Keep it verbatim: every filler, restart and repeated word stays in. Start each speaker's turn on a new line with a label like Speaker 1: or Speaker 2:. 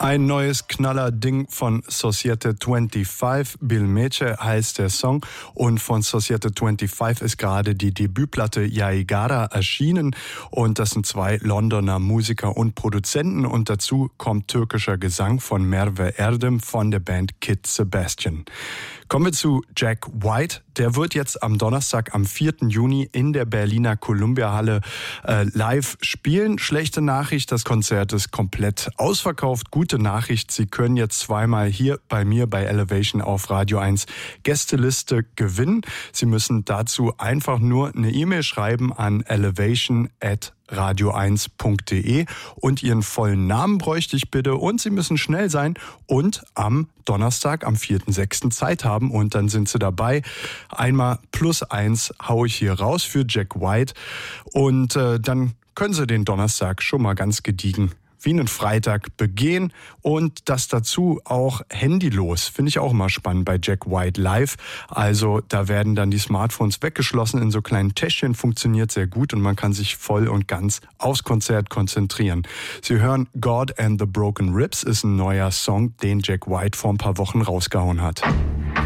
Speaker 1: Ein neues Knaller-Ding von Societe fünfundzwanzig, Bill Meche heißt der Song, und von Societe fünfundzwanzig ist gerade die Debütplatte Yaigara erschienen, und das sind zwei Londoner Musiker und Produzenten, und dazu kommt türkischer Gesang von Merve Erdem von der Band Kid Sebastian. Kommen wir zu Jack White. Der wird jetzt am Donnerstag, am vierten Juni in der Berliner Columbia-Halle äh, live spielen. Schlechte Nachricht, das Konzert ist komplett ausverkauft. Gute Nachricht, Sie können jetzt zweimal hier bei mir bei Elevation auf Radio eins Gästeliste gewinnen. Sie müssen dazu einfach nur eine E-Mail schreiben an elevation at radio eins punkt de und Ihren vollen Namen bräuchte ich bitte, und Sie müssen schnell sein und am Donnerstag, am vierten sechsten Zeit haben, und dann sind Sie dabei. Einmal plus eins hau ich hier raus für Jack White, und äh, dann können Sie den Donnerstag schon mal ganz gediegen wie einen Freitag begehen, und das dazu auch handylos. Finde ich auch immer spannend bei Jack White live. Also da werden dann die Smartphones weggeschlossen in so kleinen Täschchen, funktioniert sehr gut und man kann sich voll und ganz aufs Konzert konzentrieren. Sie hören God and the Broken Ribs, ist ein neuer Song, den Jack White vor ein paar Wochen rausgehauen hat.